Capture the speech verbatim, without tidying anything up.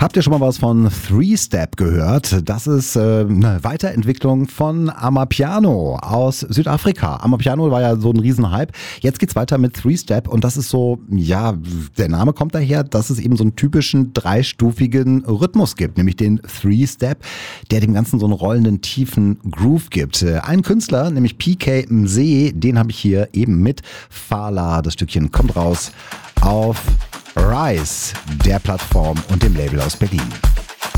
Habt ihr schon mal was von Three Step gehört? Das ist äh, eine Weiterentwicklung von Amapiano aus Südafrika. Amapiano war ja so ein Riesenhype. Jetzt geht's weiter mit Three Step und das ist so, ja, der Name kommt daher, dass es eben so einen typischen dreistufigen Rhythmus gibt, nämlich den Three Step, der dem Ganzen so einen rollenden, tiefen Groove gibt. Ein Künstler, nämlich P K Mzee, den habe ich hier eben mit. Fala, das Stückchen kommt raus auf Rise, der Plattform und dem Label aus Berlin.